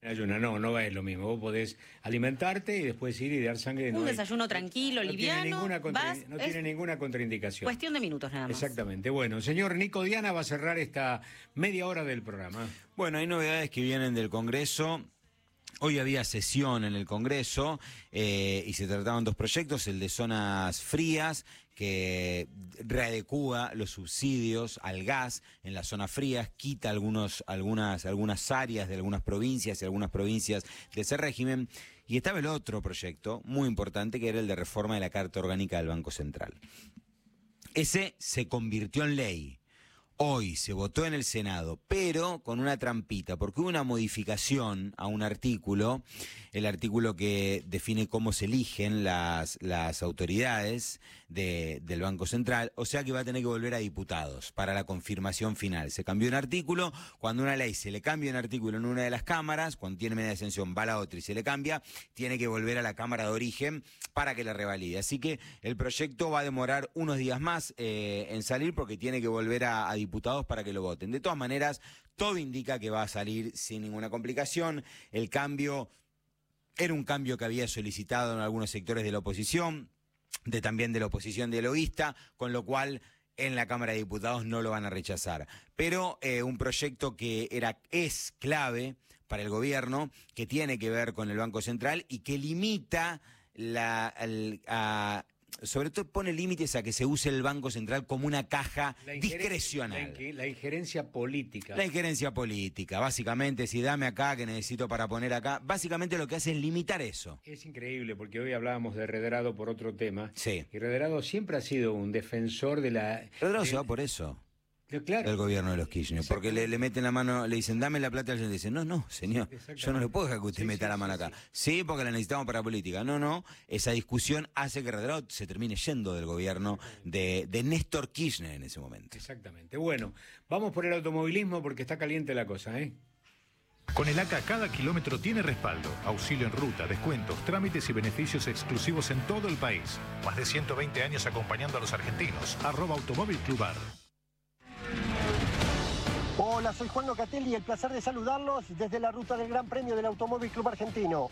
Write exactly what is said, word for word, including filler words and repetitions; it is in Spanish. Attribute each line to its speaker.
Speaker 1: Ayuna, no, no es lo mismo. Vos podés alimentarte y después ir y dar sangre.
Speaker 2: Un
Speaker 1: no
Speaker 2: desayuno
Speaker 1: hay,
Speaker 2: tranquilo,
Speaker 1: no
Speaker 2: liviano.
Speaker 1: Tiene ninguna contra,
Speaker 2: vas,
Speaker 1: no tiene ninguna contraindicación.
Speaker 2: Cuestión de minutos nada más.
Speaker 1: Exactamente. Bueno, señor Nico Diana va a cerrar esta media hora del programa.
Speaker 3: Bueno, hay novedades que vienen del Congreso. Hoy había sesión en el Congreso eh, y se trataban dos proyectos, el de zonas frías, que readecúa los subsidios al gas en las zonas frías, quita algunos, algunas, algunas áreas de algunas provincias y algunas provincias de ese régimen. Y estaba el otro proyecto, muy importante, que era el de reforma de la Carta Orgánica del Banco Central. Ese se convirtió en ley. Hoy se votó en el Senado, pero con una trampita, porque hubo una modificación a un artículo, el artículo que define cómo se eligen las, las autoridades de, del Banco Central, o sea que va a tener que volver a diputados para la confirmación final. Se cambió un artículo, cuando una ley se le cambia un artículo en una de las cámaras, cuando tiene media exención va a la otra y se le cambia, tiene que volver a la Cámara de Origen para que la revalide. Así que el proyecto va a demorar unos días más eh, en salir porque tiene que volver a, a diputados diputados para que lo voten. De todas maneras, todo indica que va a salir sin ninguna complicación. El cambio era un cambio que había solicitado en algunos sectores de la oposición, de también de la oposición dialoguista, con lo cual en la Cámara de Diputados no lo van a rechazar. Pero eh, un proyecto que era, es clave para el gobierno, que tiene que ver con el Banco Central y que limita la... El, a, sobre todo pone límites a que se use el Banco Central como una caja discrecional.
Speaker 1: La, la injerencia política.
Speaker 3: La injerencia política, básicamente, si dame acá, que necesito para poner acá, básicamente lo que hace es limitar eso.
Speaker 1: Es increíble, porque hoy hablábamos de Redrado por otro tema.
Speaker 3: Sí.
Speaker 1: Y Redrado siempre ha sido un defensor de la...
Speaker 3: Redrado
Speaker 1: de,
Speaker 3: se va por eso.
Speaker 1: Claro.
Speaker 3: Del gobierno de los Kirchner, porque le, le meten la mano, le dicen, dame la plata, y le dicen, no, no, señor, yo no le puedo dejar que usted sí, meta sí, la mano sí, acá. Sí. sí, porque la necesitamos para política. No, no, esa discusión hace que Redrado se termine yendo del gobierno de, de Néstor Kirchner en ese momento.
Speaker 1: Exactamente. Bueno, vamos por el automovilismo porque está caliente la cosa, ¿eh?
Speaker 4: Con el A C A cada kilómetro tiene respaldo, auxilio en ruta, descuentos, trámites y beneficios exclusivos en todo el país. Más de ciento veinte años acompañando a los argentinos. Arroba Automóvil Clubar.
Speaker 5: Hola, soy Juan Locatelli y el placer de saludarlos desde la ruta del Gran Premio del Automóvil Club Argentino.